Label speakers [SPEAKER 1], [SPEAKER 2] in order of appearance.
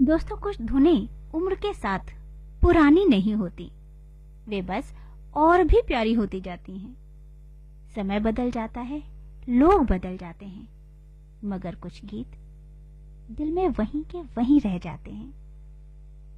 [SPEAKER 1] दोस्तों, कुछ धुनें उम्र के साथ पुरानी नहीं होती, वे बस और भी प्यारी होती जाती हैं। समय बदल जाता है, लोग बदल जाते हैं, मगर कुछ गीत दिल में वहीं के वहीं रह जाते हैं।